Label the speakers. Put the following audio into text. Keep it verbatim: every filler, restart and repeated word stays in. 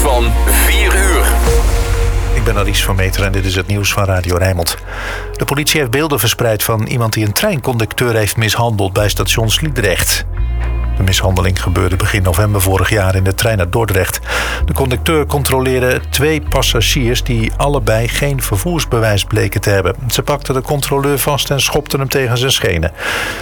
Speaker 1: van vier uur.
Speaker 2: Ik ben Alice van Meter en dit is het nieuws van Radio Rijnmond. De politie heeft beelden verspreid van iemand die een treinconducteur heeft mishandeld bij station Sliedrecht. De mishandeling gebeurde begin november vorig jaar in de trein naar Dordrecht. De conducteur controleerde twee passagiers die allebei geen vervoersbewijs bleken te hebben. Ze pakten de controleur vast en schopten hem tegen zijn schenen.